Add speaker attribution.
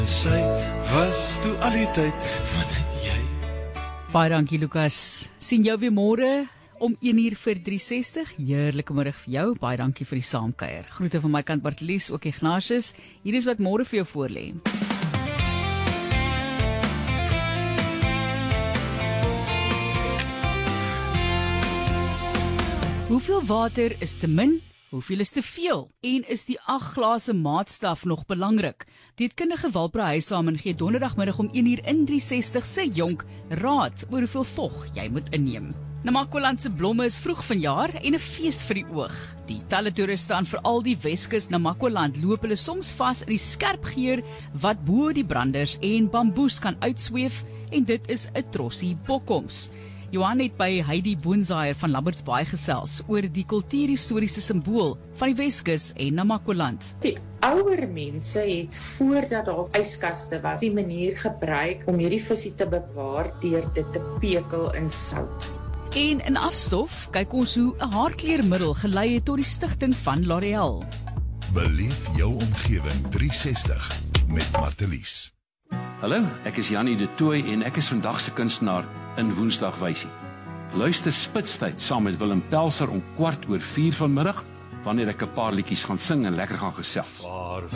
Speaker 1: Sy was toe al die tyd van jy.
Speaker 2: Baie dankie Lukas. Sien jou weer môre om 1:00 vir 360. Heerlike middag vir jou. Baie dankie vir die saamkuier. Groete van my kant Bartelies, ook Ignatius. Hier is wat môre vir jou voorlê. Hoeveel water is te min? Hoeveel is te veel? En is die 8 glase maatstaf nog belangrik? Dietkundige Walpra Huissamen gee donderdagmiddag om 1:00 in 360 se jonk raad oor hoeveel vog jy moet inneem. Namakoland se blomme is vroeg vanjaar en 'n fees vir die oog. Die talle toeriste aan veral die Weskus Namakoland loop hulle soms vas in die skerp geur wat bo die branders en bamboes kan uitsweef, en dit is 'n trossie bokkoms. Johan het by Heidi Boonzaier van Lambertsbaai gesels oor die kultuurhistoriese simbool van die Weskus en Namakoland.
Speaker 3: Die ouer mense het voordat daar yskaste was, die manier gebruik om hierdie visie te bewaar deur dit te pekel in sout.
Speaker 2: En in afstof kyk ons hoe 'n haarkleurmiddel gelei het tot die stigting van L'Oreal.
Speaker 4: Beleef jou omgewing 360 met Martelies.
Speaker 5: Hallo, ek is Jannie de Tooy en ek is vandag se kunstenaar in Woensdagwysie. Luister Spitstyd saam met Willem Pelser om 4:15 vanmiddag, wanneer ek 'n paar liedjies gaan sing en lekker gaan gesels.